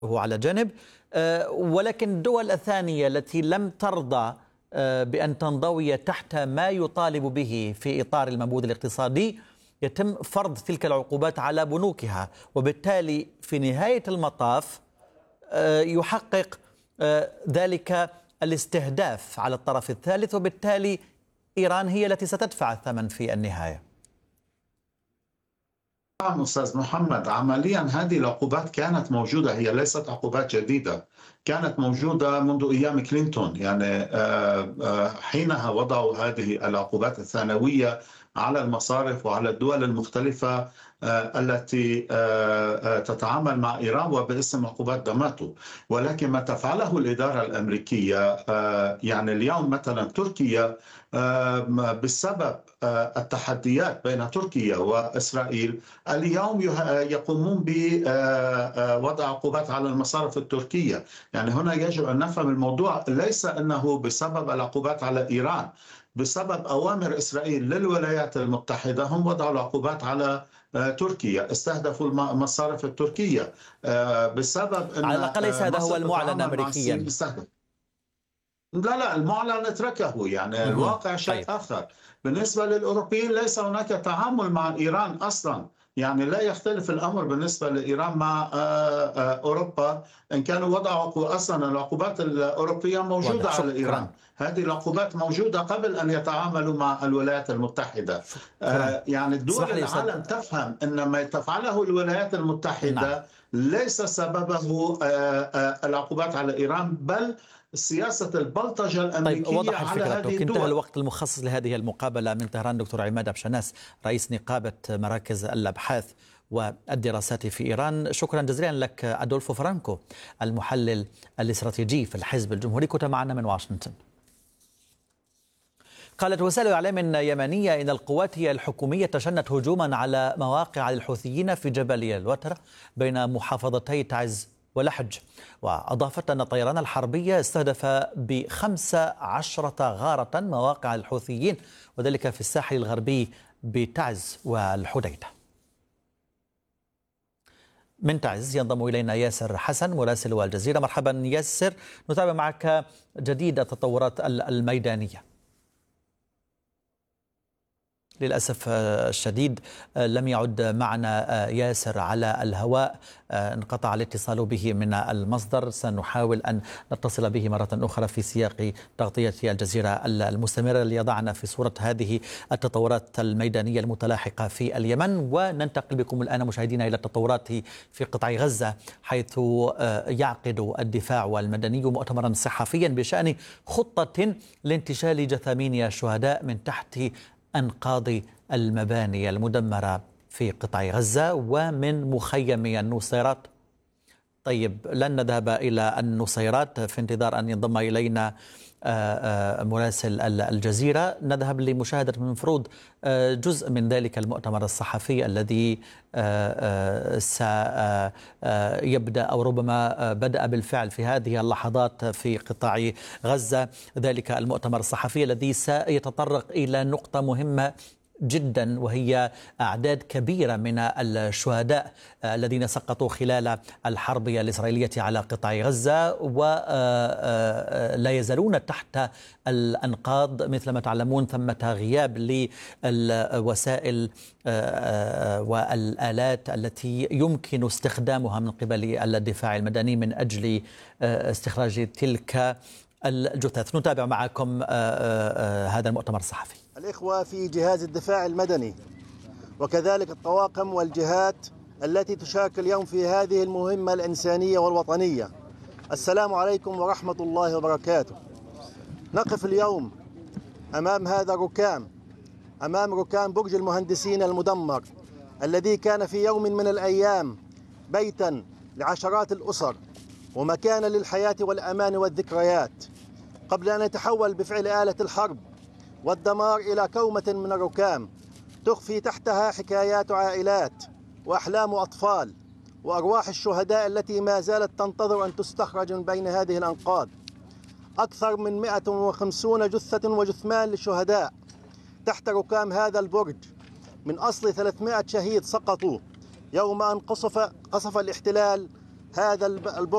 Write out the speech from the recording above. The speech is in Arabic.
على جانب، ولكن الدول الثانية التي لم ترضى بأن تنضوي تحت ما يطالب به في إطار المنبوذ الاقتصادي يتم فرض تلك العقوبات على بنوكها، وبالتالي في نهاية المطاف يحقق ذلك الاستهداف على الطرف الثالث، وبالتالي إيران هي التي ستدفع الثمن في النهاية. نعم أستاذ محمد، عمليا هذه العقوبات كانت موجودة، هي ليست عقوبات جديدة، كانت موجودة منذ أيام كلينتون. يعني حينها وضعوا هذه العقوبات الثانوية على المصارف وعلى الدول المختلفة التي تتعامل مع إيران وباسم عقوبات داماتو. ولكن ما تفعله الإدارة الأمريكية يعني اليوم مثلا تركيا بسبب التحديات بين تركيا وإسرائيل اليوم يقومون بوضع عقوبات على المصارف التركية. يعني هنا يجب أن نفهم الموضوع ليس أنه بسبب العقوبات على إيران، بسبب أوامر إسرائيل للولايات المتحدة هم وضعوا العقوبات على تركيا، استهدفوا المصارف التركية بسبب أن على الأقل ليس هذا هو المعلن أمريكيا. لا المعلن اتركه، يعني الواقع شيء آخر. بالنسبة للأوروبيين ليس هناك تعامل مع إيران أصلا، يعني لا يختلف الأمر بالنسبة لإيران مع أوروبا، إن كانوا وضعوا أصلا العقوبات الأوروبية موجودة على إيران. هذه العقوبات موجودة قبل أن يتعاملوا مع الولايات المتحدة. يعني دول العالم تفهم أن ما تفعله الولايات المتحدة ليس سببه العقوبات على إيران، بل سياسة البلطجة الأمريكية. طيب، وضحت على هذه فكرتك. الدول. انتهى الوقت المخصص لهذه المقابلة. من طهران دكتور عماد أبشناس، رئيس نقابة مراكز الأبحاث والدراسات في إيران. شكرا جزيلا لك. أدولفو فرانكو، المحلل الاستراتيجي في الحزب الجمهوري، كنت معنا من واشنطن. قالت وسائل إعلام يمنية إن القوات الحكومية شنت هجوما على مواقع الحوثيين في جبل الوتر بين محافظتي تعز ولحج، وأضافت أن الطيران الحربي استهدف ب15 غارة مواقع الحوثيين، وذلك في الساحل الغربي بتعز والحديدة. من تعز ينضم إلينا ياسر حسن مراسل الجزيرة. مرحبا ياسر، نتابع معك جديد التطورات الميدانية. للأسف الشديد لم يعد معنا ياسر على الهواء، انقطع الاتصال به من المصدر. سنحاول أن نتصل به مرة أخرى في سياق تغطية الجزيرة المستمرة ليضعنا في صورة هذه التطورات الميدانية المتلاحقة في اليمن. وننتقل بكم الآن مشاهدينا إلى التطورات في قطاع غزة، حيث يعقد الدفاع والمدني مؤتمرا صحفيا بشأن خطة لانتشال جثامين الشهداء من تحت أنقاض المباني المدمرة في قطاع غزة ومن مخيم النصيرات. طيب، لن نذهب إلى النصيرات في انتظار أن ينضم إلينا مراسل الجزيرة. نذهب لمشاهدة من المفروض جزء من ذلك المؤتمر الصحفي الذي سيبدأ أو ربما بدأ بالفعل في هذه اللحظات في قطاع غزة. ذلك المؤتمر الصحفي الذي سيتطرق إلى نقطة مهمة جدا، وهي أعداد كبيرة من الشهداء الذين سقطوا خلال الحرب الإسرائيلية على قطاع غزة ولا يزالون تحت الأنقاض. مثل ما تعلمون ثمة غياب للوسائل والآلات التي يمكن استخدامها من قبل الدفاع المدني من أجل استخراج تلك الجثث. نتابع معكم هذا المؤتمر الصحفي. الإخوة في جهاز الدفاع المدني وكذلك الطواقم والجهات التي تشارك اليوم في هذه المهمة الإنسانية والوطنية، السلام عليكم ورحمة الله وبركاته. نقف اليوم أمام هذا الركام، أمام ركام برج المهندسين المدمر الذي كان في يوم من الأيام بيتا لعشرات الأسر ومكانا للحياة والأمان والذكريات، قبل أن يتحول بفعل آلة الحرب والدمار إلى كومة من الركام تخفي تحتها حكايات عائلات وأحلام أطفال وأرواح الشهداء التي ما زالت تنتظر أن تستخرج من بين هذه الأنقاض. أكثر من 150 جثة وجثمان للشهداء تحت ركام هذا البرج، من أصل 300 شهيد سقطوا يوم أن قصف الاحتلال هذا البرج.